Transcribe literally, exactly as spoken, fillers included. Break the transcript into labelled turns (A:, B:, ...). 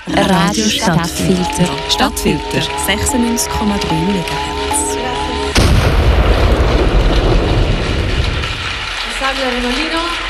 A: Radio Stadtfilter. Stadtfilter sechsundneunzig Komma drei Megahertz.
B: Salve Remolino.